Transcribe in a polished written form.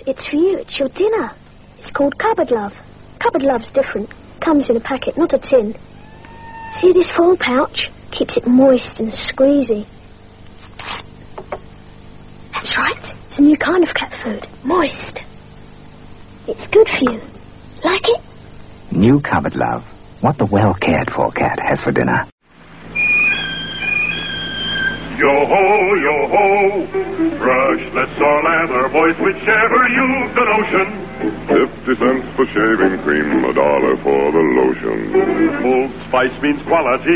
it's for you. It's your dinner. It's called Cupboard Love. Cupboard Love's different. Comes in a packet, not a tin. See this foil pouch? Keeps it moist and squeezy. That's right. It's a new kind of cat food. Moist. It's good for you. Like it? New Cupboard Love. What the well-cared-for cat has for dinner. Yo-ho, yo-ho, brushless or lather, boys, whichever you've the notion. 50 cents for shaving cream, $1 for the lotion. Old Spice means quality.